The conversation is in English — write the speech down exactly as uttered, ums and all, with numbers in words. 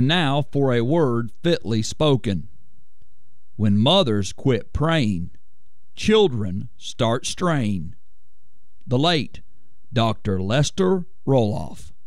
And now for a word fitly spoken. When mothers quit praying, children start straying. The late Doctor Lester Roloff.